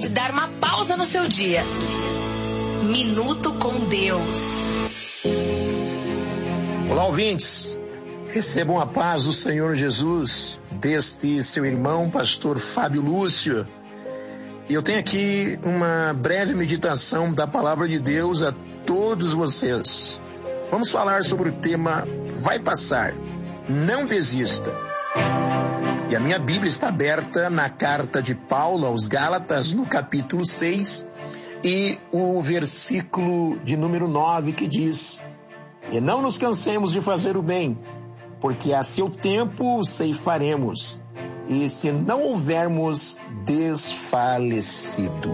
de dar uma pausa no seu dia. Minuto com Deus. Olá, ouvintes. Recebam a paz do Senhor Jesus, deste seu irmão, pastor Fábio Lúcio. E eu tenho aqui uma breve meditação da palavra de Deus a todos vocês. Vamos falar sobre o tema Vai Passar, não desista. E a minha Bíblia está aberta na carta de Paulo aos Gálatas, no capítulo 6, e o versículo de número 9, que diz: E não nos cansemos de fazer o bem, porque a seu tempo ceifaremos, e se não houvermos desfalecido.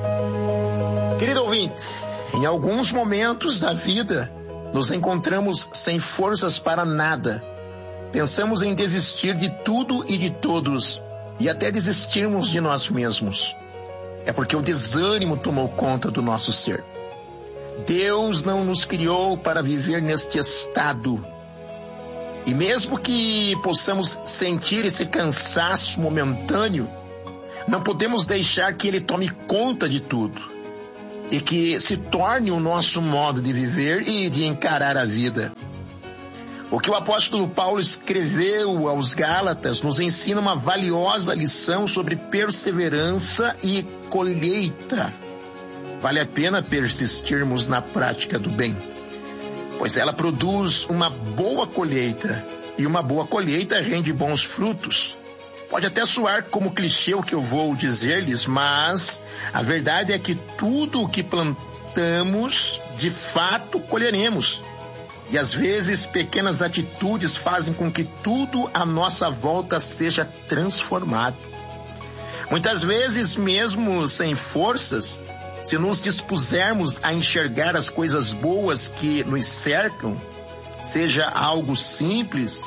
Querido ouvinte, em alguns momentos da vida, nos encontramos sem forças para nada. Pensamos em desistir de tudo e de todos, e até desistirmos de nós mesmos. É porque o desânimo tomou conta do nosso ser. Deus não nos criou para viver neste estado. E mesmo que possamos sentir esse cansaço momentâneo, não podemos deixar que ele tome conta de tudo e que se torne o nosso modo de viver e de encarar a vida. O que o apóstolo Paulo escreveu aos Gálatas nos ensina uma valiosa lição sobre perseverança e colheita. Vale a pena persistirmos na prática do bem, pois ela produz uma boa colheita, e uma boa colheita rende bons frutos. Pode até soar como clichê o que eu vou dizer-lhes, mas a verdade é que tudo o que plantamos, de fato colheremos. E às vezes pequenas atitudes fazem com que tudo à nossa volta seja transformado. Muitas vezes, mesmo sem forças, se nos dispusermos a enxergar as coisas boas que nos cercam, seja algo simples,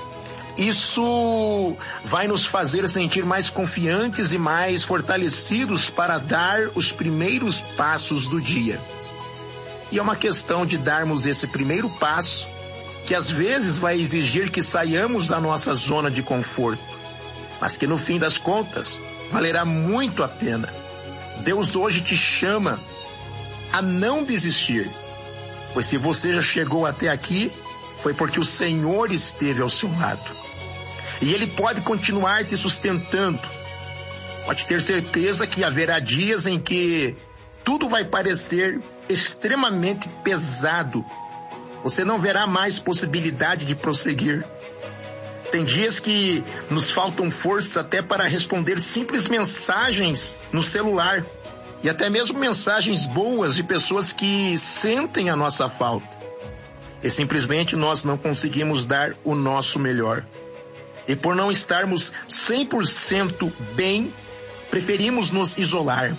isso vai nos fazer sentir mais confiantes e mais fortalecidos para dar os primeiros passos do dia. E é uma questão de darmos esse primeiro passo, que às vezes vai exigir que saiamos da nossa zona de conforto, mas que no fim das contas valerá muito a pena. Deus hoje te chama a não desistir, pois se você já chegou até aqui, foi porque o Senhor esteve ao seu lado. E Ele pode continuar te sustentando. Pode ter certeza que haverá dias em que tudo vai parecer extremamente pesado. Você não verá mais possibilidade de prosseguir. Tem dias que nos faltam forças até para responder simples mensagens no celular, e até mesmo mensagens boas de pessoas que sentem a nossa falta. E simplesmente nós não conseguimos dar o nosso melhor. E por não estarmos 100% bem, preferimos nos isolar.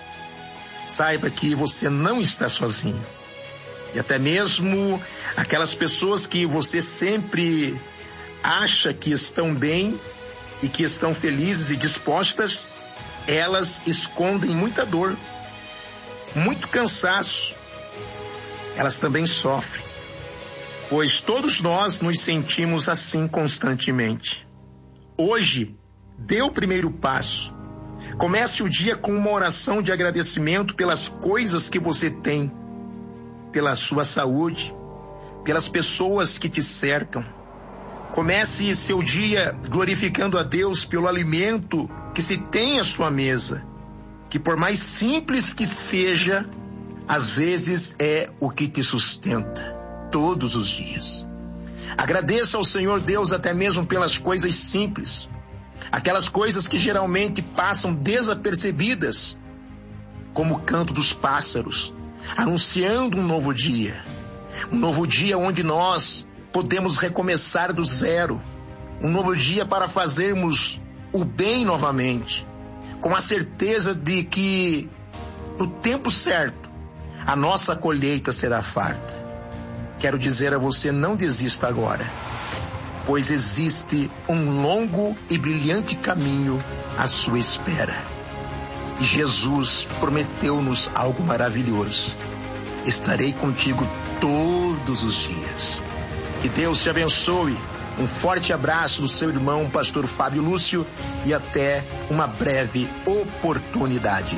Saiba que você não está sozinho. E até mesmo aquelas pessoas que você sempre acha que estão bem e que estão felizes e dispostas, elas escondem muita dor, muito cansaço. Elas também sofrem, pois todos nós nos sentimos assim constantemente. Hoje, dê o primeiro passo. Comece o dia com uma oração de agradecimento pelas coisas que você tem, pela sua saúde, pelas pessoas que te cercam. Comece seu dia glorificando a Deus pelo alimento que se tem à sua mesa, que por mais simples que seja, às vezes é o que te sustenta todos os dias. Agradeça ao Senhor Deus até mesmo pelas coisas simples, aquelas coisas que geralmente passam desapercebidas, como o canto dos pássaros, anunciando um novo dia onde nós podemos recomeçar do zero, um novo dia para fazermos o bem novamente, com a certeza de que no tempo certo a nossa colheita será farta. Quero dizer a você, não desista agora, pois existe um longo e brilhante caminho à sua espera. E Jesus prometeu-nos algo maravilhoso: estarei contigo todos os dias. Que Deus te abençoe Um forte abraço do seu irmão, pastor Fábio Lúcio, e até uma breve oportunidade.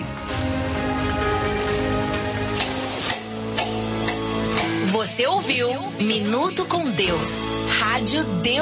Você ouviu Minuto com Deus, Rádio Deus.